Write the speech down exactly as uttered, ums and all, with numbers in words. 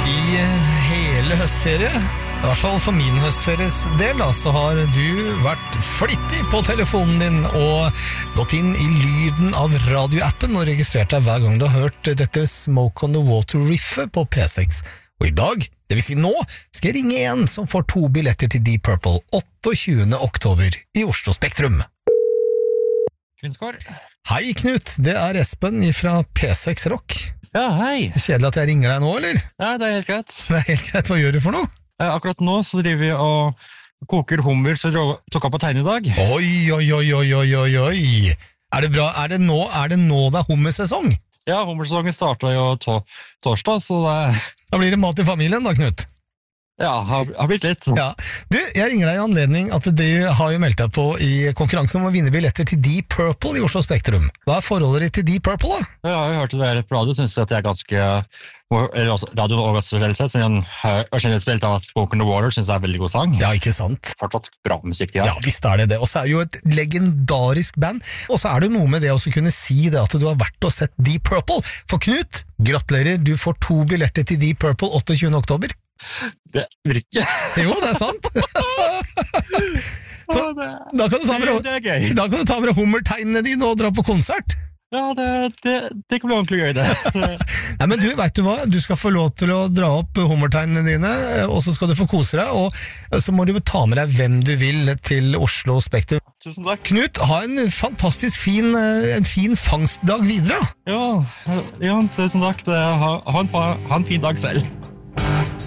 I hele høstferie, i hvert fall for min høstferes del, da, så har du vært flittig på telefonen din og gått inn i lyden av radioappen og registrert deg hver gang du har hørt dette Smoke on the Water-riffet på P seks. Og i dag, det vil si nå, skal jeg ringe en som får to billetter til Deep Purple åttuogtyvende oktober i Oslo Spektrum. Kvinnskår. Hei Knut, det er Espen fra P seks Rock. Ja, hei. Kjedelig at jeg ringer deg nå, eller? Ja, det er helt greit. Det er helt greit, hva gjør du for noe? Eh, akkurat nå så driver vi og koker hummer, så vi tok opp på tegn i dag. Oi, oi, oi, oi, oi, oi, oi. Er det bra? Er det nå, er det nå det er hummersesong? Ja, hummersesongen startet jo to torsdag, så det... Da blir det mat i familien da, Knut. Ja, har, har blitt litt. Ja. Du, jeg ringer deg i anledning at du har jo meldt deg på i konkurransen om å vinne billetter til Deep Purple i Oslo Spektrum. Hva er forholdet ditt til Deep Purple da? Jeg har jo hørt det der på radio, synes jeg at jeg er ganske... Eller også, radioen og også generelt sett, siden jeg har generelt spilt av Smoke on the Water, synes jeg er en veldig god sang. Ja, ikke sant? Fortsatt bra musikk de har. Ja, visst er det det. Og så er det jo et legendarisk band. Og så er det noe med det å kunne si det at du har vært og sett Deep Purple. For Knut, gratulerer, du får to billetter til Deep Purple åttuogtyvende oktober. Det virker. Jo, det er sant. Så, da kan du ta med, det er gøy. Da kan du ta med hummertegnene dine og dra på konsert. Ja, det, det, det kan bli ordentlig gøy, det. Nei, men du, vet du hva? Du skal få lov til å dra opp hummertegnene dine, og så skal du få kose deg, og så må du ta med deg hvem du vil til Oslo Spektrum. Tusen takk. Knut, ha en fantastisk fin, en fin fangstdag videre. Ja, ja, tusen takk. Det, ha, ha, en, ha en fin dag selv.